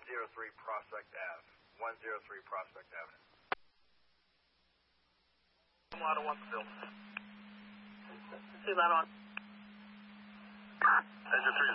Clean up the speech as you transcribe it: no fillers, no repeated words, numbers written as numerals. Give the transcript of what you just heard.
Prospect Ave. 103 Prospect Avenue. Lot of one still. See that on. Engine 3